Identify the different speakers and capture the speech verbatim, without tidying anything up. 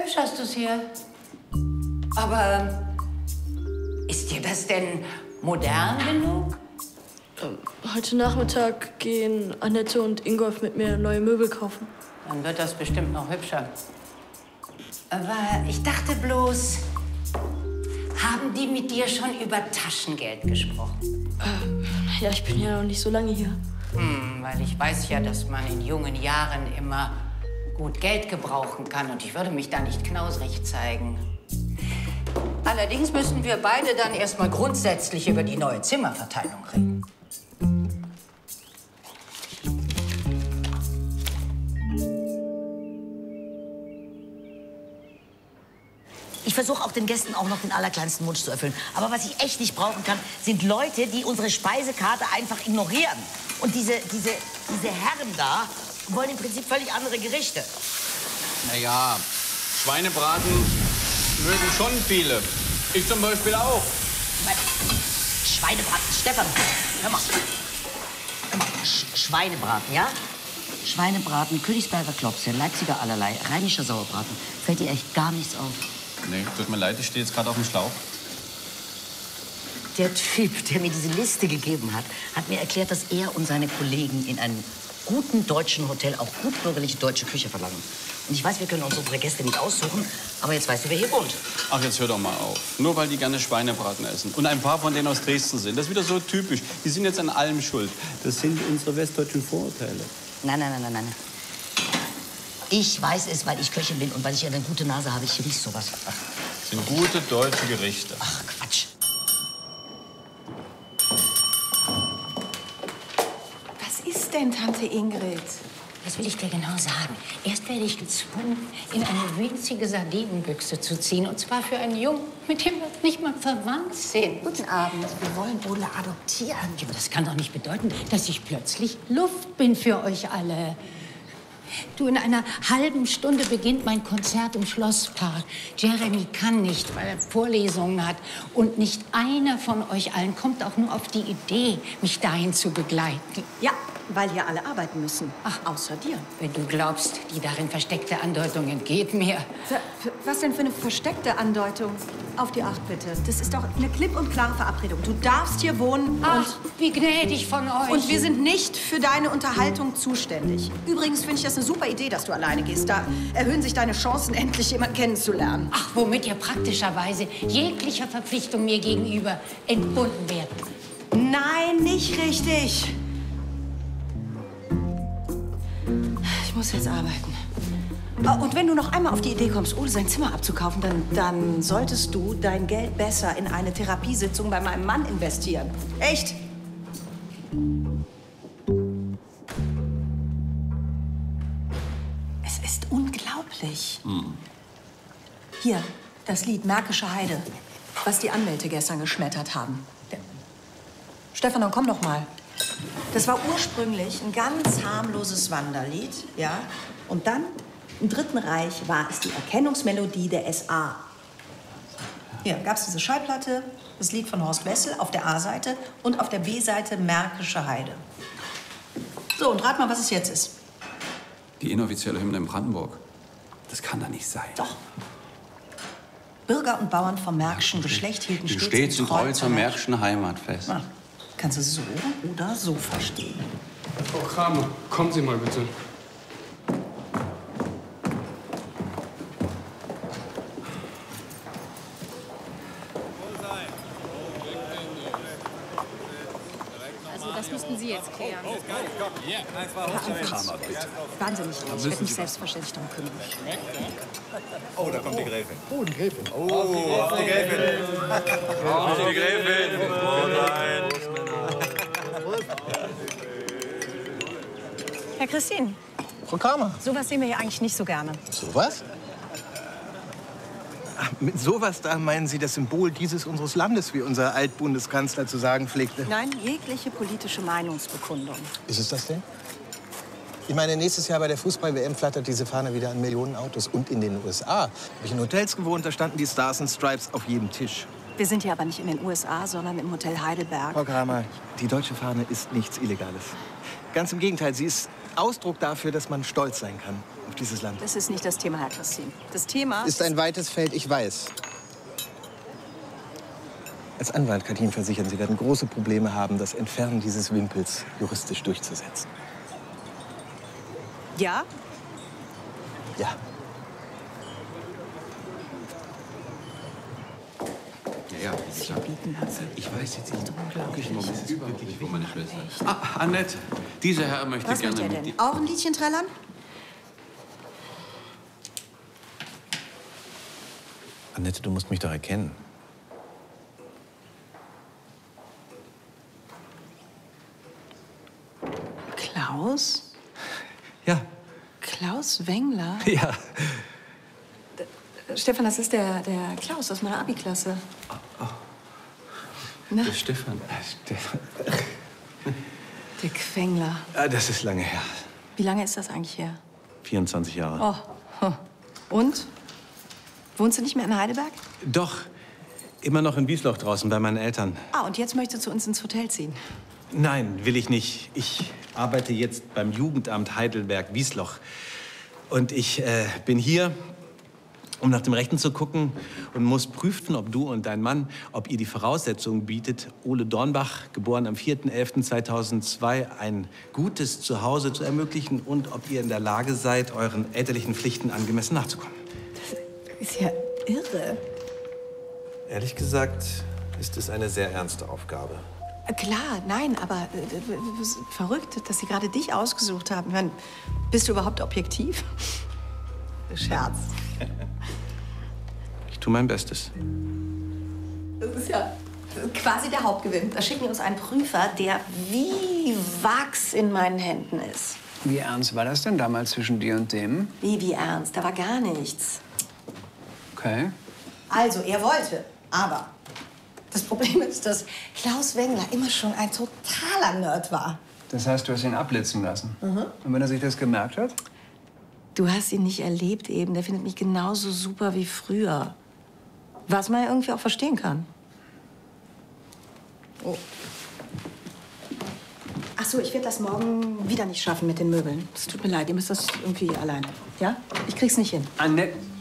Speaker 1: Hübsch hast du's hier. Aber ist dir das denn modern genug?
Speaker 2: Ähm, heute Nachmittag gehen Annette und Ingolf mit mir neue Möbel kaufen.
Speaker 1: Dann wird das bestimmt noch hübscher. Aber ich dachte bloß, haben die mit dir schon über Taschengeld gesprochen?
Speaker 2: Äh, ja, ich bin ja noch nicht so lange hier.
Speaker 1: Hm, weil ich weiß ja, dass man in jungen Jahren immer gut Geld gebrauchen kann. Und ich würde mich da nicht knausrig zeigen. Allerdings müssen wir beide dann erstmal grundsätzlich über die neue Zimmerverteilung reden.
Speaker 3: Ich versuche auch den Gästen auch noch den allerkleinsten Wunsch zu erfüllen. Aber was ich echt nicht brauchen kann, sind Leute, die unsere Speisekarte einfach ignorieren. Und diese, diese, diese Herren da wollen im Prinzip völlig andere Gerichte.
Speaker 4: Naja, Schweinebraten mögen schon viele. Ich zum Beispiel auch.
Speaker 3: Schweinebraten, Stefan, hör mal. Hör mal. Sch Schweinebraten, ja? Schweinebraten, Königsberger Klopse, Leipziger allerlei, rheinischer Sauerbraten. Fällt dir echt gar nichts auf?
Speaker 4: Nee, tut mir leid, ich stehe jetzt gerade auf dem Schlauch.
Speaker 3: Der Typ, der mir diese Liste gegeben hat, hat mir erklärt, dass er und seine Kollegen in einem guten deutschen Hotel auch gutbürgerliche deutsche Küche verlangen. Und ich weiß, wir können uns unsere Gäste nicht aussuchen, aber jetzt weißt du, wer hier wohnt.
Speaker 4: Ach, jetzt hör doch mal auf. Nur weil die gerne Schweinebraten essen. Und ein paar von denen aus Dresden sind. Das ist wieder so typisch. Die sind jetzt an allem schuld. Das sind unsere westdeutschen Vorurteile.
Speaker 3: Nein, nein, nein, nein, nein. Ich weiß es, weil ich Köchin bin und weil ich eine gute Nase habe. Ich riech sowas.
Speaker 4: Ach, das sind gute deutsche Gerichte.
Speaker 3: Ach, Quatsch.
Speaker 5: Was ist denn, Tante Ingrid?
Speaker 1: Das will ich dir genau sagen. Erst werde ich gezwungen, in eine winzige Sardinenbüchse zu ziehen. Und zwar für einen Jungen, mit dem wir nicht mal verwandt sind.
Speaker 5: Guten Abend. Wir wollen Ole adoptieren.
Speaker 1: Ja, aber das kann doch nicht bedeuten, dass ich plötzlich Luft bin für euch alle. Du, in einer halben Stunde beginnt mein Konzert im Schlosspark. Jeremy kann nicht, weil er Vorlesungen hat. Und nicht einer von euch allen kommt auch nur auf die Idee, mich dahin zu begleiten.
Speaker 5: Ja, weil hier alle arbeiten müssen. Ach, außer dir.
Speaker 1: Wenn du glaubst, die darin versteckte Andeutung entgeht mir.
Speaker 5: Für, für, was denn für eine versteckte Andeutung? Auf die Acht, bitte. Das ist doch eine klipp und klare Verabredung. Du darfst hier wohnen.
Speaker 1: Ach,
Speaker 5: und,
Speaker 1: wie gnädig von euch.
Speaker 5: Und wir sind nicht für deine Unterhaltung zuständig. Übrigens finde ich das eine super Idee, dass du alleine gehst. Da erhöhen sich deine Chancen, endlich jemanden kennenzulernen.
Speaker 1: Ach, womit ihr praktischerweise jeglicher Verpflichtung mir gegenüber entbunden werdet.
Speaker 5: Nein, nicht richtig. Ich muss jetzt arbeiten. Und wenn du noch einmal auf die Idee kommst, Ole sein Zimmer abzukaufen, dann, dann solltest du dein Geld besser in eine Therapiesitzung bei meinem Mann investieren. Echt? Es ist unglaublich.
Speaker 4: Hm.
Speaker 5: Hier, das Lied Märkische Heide, was die Anwälte gestern geschmettert haben. Stefan, dann komm doch mal. Das war ursprünglich ein ganz harmloses Wanderlied, ja? Und dann, im Dritten Reich, war es die Erkennungsmelodie der S A. Hier gab's diese Schallplatte, das Lied von Horst Wessel auf der A-Seite und auf der B-Seite Märkische Heide. So, und rat mal, was es jetzt ist.
Speaker 4: Die inoffizielle Hymne in Brandenburg. Das kann doch nicht sein.
Speaker 5: Doch. Bürger und Bauern vom märkischen Geschlecht hielten
Speaker 4: Die
Speaker 5: stets,
Speaker 4: stets und treu zur märkischen Heimat fest.
Speaker 5: Ah, kannst du so oder so verstehen.
Speaker 6: Frau Kramer, kommen Sie mal bitte.
Speaker 7: Also das müssten Sie jetzt klären.
Speaker 5: Kramer, bitte. Wahnsinnig. Ich werde mich selbstverständlich darum kümmern.
Speaker 8: Oh, da kommt die Gräfin.
Speaker 9: Oh, die Gräfin.
Speaker 8: Oh, auf die Gräfin. Auf die Gräfin. Oh nein.
Speaker 5: Herr Christine.
Speaker 9: Frau Kramer.
Speaker 5: Sowas sehen wir hier eigentlich nicht so gerne.
Speaker 9: Sowas? Ach, mit sowas da meinen Sie das Symbol dieses unseres Landes, wie unser Altbundeskanzler zu sagen pflegte?
Speaker 5: Nein, jegliche politische Meinungsbekundung.
Speaker 9: Ist es das denn? Ich meine, nächstes Jahr bei der Fußball-W M flattert diese Fahne wieder an Millionen Autos. Und in den U S A habe ich in Hotels gewohnt, da standen die Stars and Stripes auf jedem Tisch.
Speaker 5: Wir sind hier aber nicht in den U S A, sondern im Hotel Heidelberg.
Speaker 9: Frau Kramer, die deutsche Fahne ist nichts Illegales. Ganz im Gegenteil, sie ist Ausdruck dafür, dass man stolz sein kann auf dieses Land.
Speaker 5: Das ist nicht das Thema, Herr Christin. Das Thema
Speaker 9: Ist ein weites Feld, ich weiß. Als Anwalt kann ich Ihnen versichern, Sie werden große Probleme haben, das Entfernen dieses Wimpels juristisch durchzusetzen.
Speaker 5: Ja?
Speaker 9: Ja.
Speaker 4: Ja, ja, wie gesagt. Ich weiß jetzt nicht wirklich Moment, es ist überhaupt nicht, wo meine Schwester ist. Ah, Annette, dieser Herr möchte
Speaker 5: Was
Speaker 4: gerne
Speaker 5: möchte er
Speaker 4: mit
Speaker 5: denn?
Speaker 4: dir.
Speaker 5: Auch ein Liedchen trällern?
Speaker 9: Annette, du musst mich doch erkennen.
Speaker 5: Klaus?
Speaker 9: Ja.
Speaker 5: Klaus Wengler?
Speaker 9: Ja.
Speaker 5: Stefan, das ist der, der Klaus aus meiner Abi-Klasse. Na?
Speaker 9: Der Stefan. Stefan.
Speaker 5: Der Wengler.
Speaker 9: Ah, das ist lange her.
Speaker 5: Wie lange ist das eigentlich her?
Speaker 9: vierundzwanzig Jahre.
Speaker 5: Oh. hm. Und? Wohnst du nicht mehr in Heidelberg?
Speaker 9: Doch. Immer noch in Wiesloch draußen bei meinen Eltern.
Speaker 5: Ah, und jetzt möchtest du zu uns ins Hotel ziehen?
Speaker 9: Nein, will ich nicht. Ich arbeite jetzt beim Jugendamt Heidelberg-Wiesloch. Und ich äh, bin hier, um nach dem Rechten zu gucken und muss prüfen, ob du und dein Mann, ob ihr die Voraussetzungen bietet, Ole Dornbach, geboren am vierten elften zweitausendzwei, ein gutes Zuhause zu ermöglichen und ob ihr in der Lage seid, euren elterlichen Pflichten angemessen nachzukommen.
Speaker 5: Das ist ja irre.
Speaker 9: Ehrlich gesagt ist es eine sehr ernste Aufgabe.
Speaker 5: Klar, nein, aber äh, verrückt, dass sie gerade dich ausgesucht haben. Ich meine, bist du überhaupt objektiv? Scherz.
Speaker 9: Ich tue mein Bestes.
Speaker 5: Das ist ja quasi der Hauptgewinn. Da schicken wir uns einen Prüfer, der wie Wachs in meinen Händen ist.
Speaker 10: Wie ernst war das denn damals zwischen dir und dem?
Speaker 5: Wie, wie ernst? Da war gar nichts.
Speaker 10: Okay.
Speaker 5: Also, er wollte, aber das Problem ist, dass Klaus Wengler immer schon ein totaler Nerd war.
Speaker 10: Das heißt, du hast ihn abblitzen lassen.
Speaker 5: Mhm.
Speaker 10: Und wenn er sich das gemerkt hat?
Speaker 5: Du hast ihn nicht erlebt eben. Der findet mich genauso super wie früher. Was man ja irgendwie auch verstehen kann. Oh. Ach so, ich werde das morgen wieder nicht schaffen mit den Möbeln. Es tut mir leid, ihr müsst das irgendwie allein. Ja? Ich krieg's nicht hin.
Speaker 10: Annette.